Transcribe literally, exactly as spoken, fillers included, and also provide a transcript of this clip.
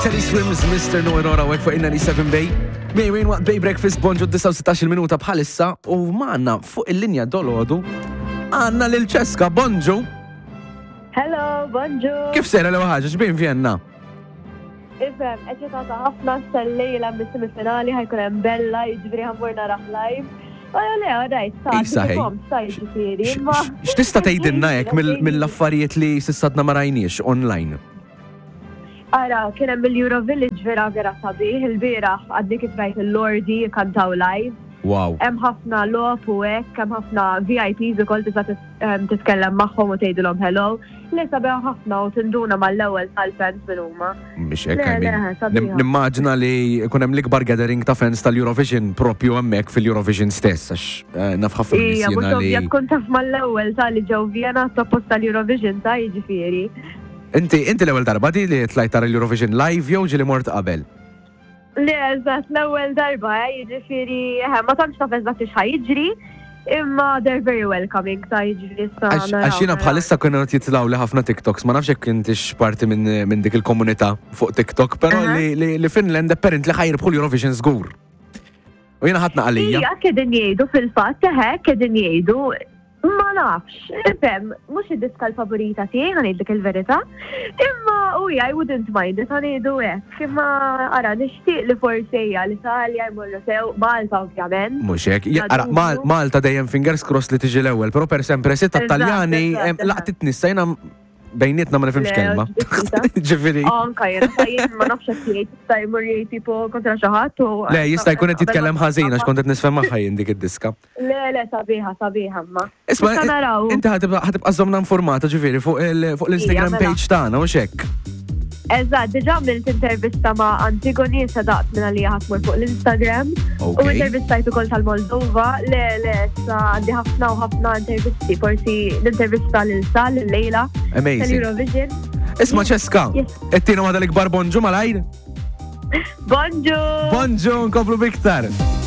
Teddy Swims, mister No Aurora, għek fuq ninety-seven Bay. Mejwin waqt Bay Breakfast bonġu sixteen minuta bħalissa u maħna fuq il-linja dolodu għanna lil-ċeska, bonġu. Hello, bonġu. Kif sejra l ħaġa, xbin Vienna? Ifem, eċetata ħafna s-sallejla mis-semifinali ħajkun hemm bella, jiġifieri ħammurna raħ live. Għala le, għadajt, saħi. X'tista' tgħidilna hekk mill-affarijiet li sissadna ma rajniex online? Ara, kien hemm il-Eurovillage vera vera sabiħ, il-bieraħ għadni kif rajt il-Lordi kantaw live. Wow. Hemm ħafna lop u hekk, hemm ħafna V I Ps ukoll tista' titkellem magħhom u tgħidilhom hello. Le sabiħ ħafna u tinduna mal-ewwel tal-fans minn huma. Biex hekk nimmaġina li jkun hemm l-ikbar gathering ta' fans tal-Eurovision propju hemmhekk fil-Eurovision stess għax naf ħafna nies jiena li. Ija, mhux ovvja tkun taf mal-ewwel tal-li ġew Vienna top-post tal-Eurovision ta' jiġifieri. Inti, inti l-ewwel darba di li tlajt tara l-Eurovision live jew ġieli mort qabel? Le, eżatt, l-ewwel darba, jiġifieri, ma tantx taf eżatt x'ħajjiġri, imma they're very welcoming ta' jiġifieri issa. Għax jiena bħalissa kienu jitlgħu li ħafna TikToks, ma nafx jekk intix parti minn dik il-komunità fuq TikTok, però li Finland apparently ħajrbħu l-Eurovision żgur. U jiena ħadna għalija. Ija, kedin jgħidu fil-fatt, eħe, kedin jgħidu. Ma nafx, fem, mux id-diska l-favorita tiegħi ngħidlek il-verità, imma uj, I wouldn't mind it ngħidu hekk, imma ara nixtieq li forsi hija l-Italja jmorru sew, Malta ovvjament. Mhux hekk, ara Malta dejjem fingers cross li tiġi l-ewwel, però per sempre sitta Taljani laqtitni sajna bejnietna ma nifhimx kelma. Ġifieri. Anka jien ma nafx hekk jgħid jista' jmur jgħid tipo kontra xi ħadd u. Le, jista' jkun qed jitkellem ħażin għax kont qed nisfhem magħha jien dik id-diska. Le, le, sabiħa, sabiħa ma. Isma' inti ħatibqa' żommna informata ġifieri fuq l-Instagram page tagħna u x'hekk. Eżatt, diġà għamilt intervista ma' Antigoni sadaqt minna li ħatmur fuq l-Instagram. U intervistajt ukoll tal-Moldova. Le, le, sa għandi ħafna u ħafna intervisti. Forsi l-intervista l-Sal, l-Lejla. Amazing. Tal-Eurovision. Isma' ċeska, ettina ma dal-ikbar bonġu malajr? Bonġu! Bonġu, nkoplu biktar.